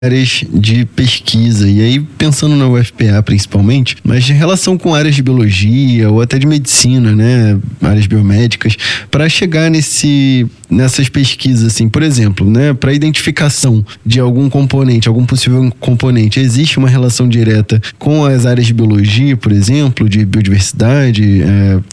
áreas de pesquisa, e aí pensando na UFPA principalmente, mas em relação com áreas de biologia ou até de medicina, né, áreas biomédicas, para chegar nessas pesquisas, assim, por exemplo, né, para identificação de algum componente, algum possível componente, existe uma relação direta com as áreas de biologia, por exemplo, de biodiversidade,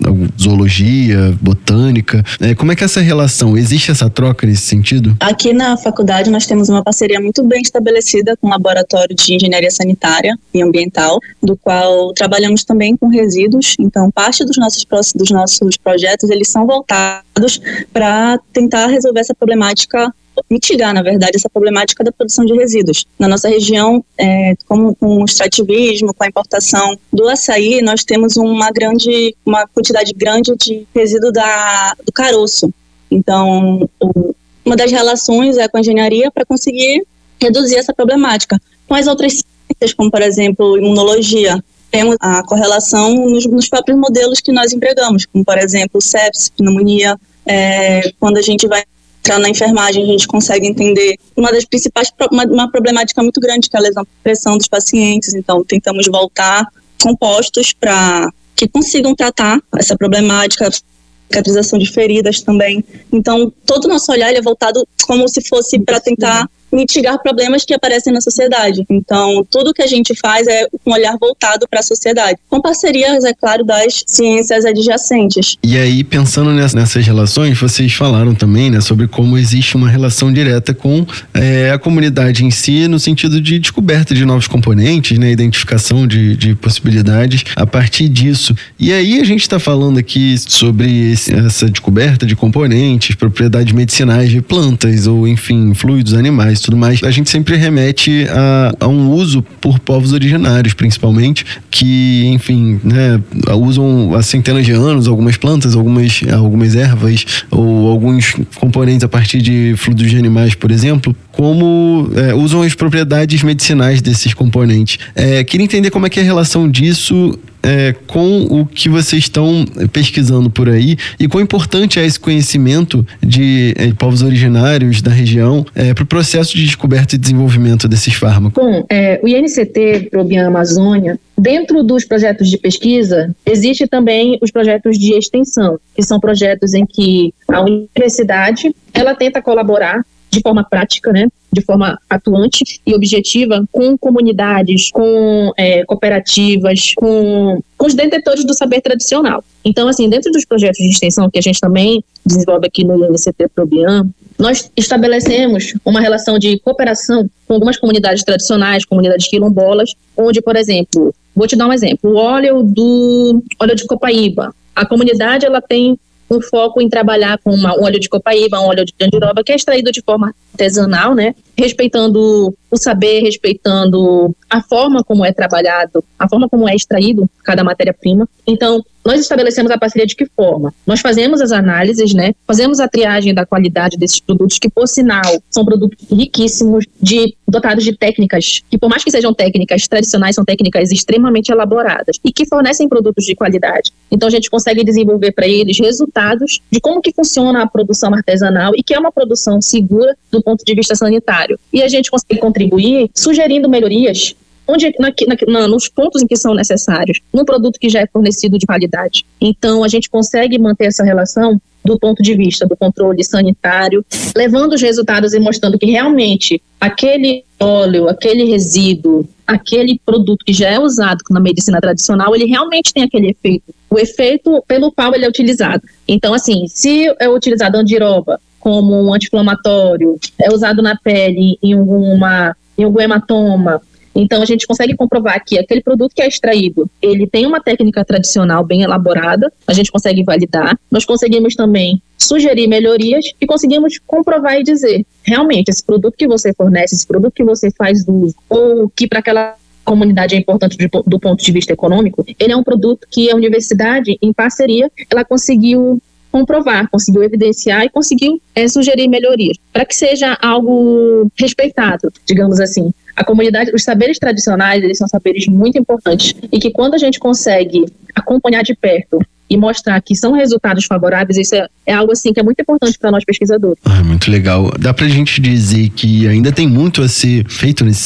zoologia, botânica, como é que é essa relação? Existe essa troca nesse sentido? Aqui na faculdade nós temos uma parceria muito bem estabelecida com o Laboratório de Engenharia Sanitária e Ambiental, do qual trabalhamos também com resíduos. Então, parte dos nossos projetos, eles são voltados para tentar resolver essa problemática, mitigar, na verdade, essa problemática da produção de resíduos. Na nossa região, com o extrativismo, com a importação do açaí, nós temos uma quantidade grande de resíduo do caroço. Então, uma das relações é com a engenharia para conseguir reduzir essa problemática. Com as outras ciências, como, por exemplo, imunologia, temos a correlação nos próprios modelos que nós empregamos, como, por exemplo, sepsis, pneumonia. Quando a gente vai entrar na enfermagem, a gente consegue entender uma das principais, uma problemática muito grande, que é a lesão por pressão dos pacientes. Então, tentamos voltar compostos para que consigam tratar essa problemática, cicatrização de feridas também. Então, todo o nosso olhar é voltado como se fosse para tentar mitigar problemas que aparecem na sociedade. Então, tudo que a gente faz é um olhar voltado para a sociedade, com parcerias, é claro, das ciências adjacentes. E aí, pensando nessas relações, vocês falaram também, né, sobre como existe uma relação direta com a comunidade em si, no sentido de descoberta de novos componentes, né, identificação de possibilidades a partir disso. E aí, a gente está falando aqui sobre essa descoberta de componentes, propriedades medicinais de plantas, ou enfim, fluidos animais, tudo mais. A gente sempre remete a um uso por povos originários, principalmente, que, enfim, né, usam há centenas de anos algumas plantas, algumas ervas ou alguns componentes a partir de fluidos de animais, por exemplo, como usam as propriedades medicinais desses componentes. Queria entender como é que é a relação disso com o que vocês estão pesquisando por aí e quão importante é esse conhecimento de povos originários da região para o processo de descoberta e desenvolvimento desses fármacos. Bom, o INCT Probian Amazônia, dentro dos projetos de pesquisa, existe também os projetos de extensão, que são projetos em que a universidade ela tenta colaborar de forma prática, né, de forma atuante e objetiva com comunidades, com cooperativas, com os detentores do saber tradicional. Então, assim, dentro dos projetos de extensão que a gente também desenvolve aqui no INCT Probian, nós estabelecemos uma relação de cooperação com algumas comunidades tradicionais, comunidades quilombolas, onde, por exemplo, vou te dar um exemplo, o óleo de copaíba. A comunidade ela tem um foco em trabalhar com um óleo de copaíba, um óleo de andiroba, que é extraído de forma artesanal, né? Respeitando o saber, respeitando a forma como é trabalhado, a forma como é extraído cada matéria-prima. Então, nós estabelecemos a parceria de que forma? Nós fazemos as análises, né? Fazemos a triagem da qualidade desses produtos, que, por sinal, são produtos riquíssimos, dotados de técnicas, que por mais que sejam técnicas tradicionais, são técnicas extremamente elaboradas e que fornecem produtos de qualidade. Então, a gente consegue desenvolver para eles resultados de como que funciona a produção artesanal e que é uma produção segura do ponto de vista sanitário. E a gente consegue contribuir sugerindo melhorias nos pontos em que são necessários, num produto que já é fornecido de qualidade. Então, a gente consegue manter essa relação do ponto de vista do controle sanitário, levando os resultados e mostrando que realmente aquele óleo, aquele resíduo, aquele produto que já é usado na medicina tradicional, ele realmente tem aquele efeito, o efeito pelo qual ele é utilizado. Então, assim, se é utilizado andiroba como um anti-inflamatório, é usado na pele em algum hematoma, então a gente consegue comprovar que aquele produto que é extraído, ele tem uma técnica tradicional bem elaborada, a gente consegue validar, nós conseguimos também sugerir melhorias e conseguimos comprovar e dizer, realmente, esse produto que você fornece, esse produto que você faz uso, ou que para aquela comunidade é importante do ponto de vista econômico, ele é um produto que a universidade, em parceria, ela conseguiu comprovar, conseguiu evidenciar e conseguiu sugerir melhorias, para que seja algo respeitado, digamos assim. A comunidade, os saberes tradicionais, eles são saberes muito importantes e que quando a gente consegue acompanhar de perto e mostrar que são resultados favoráveis, isso é algo assim que é muito importante para nós pesquisadores. Muito legal. Dá pra gente dizer que ainda tem muito a ser feito nesse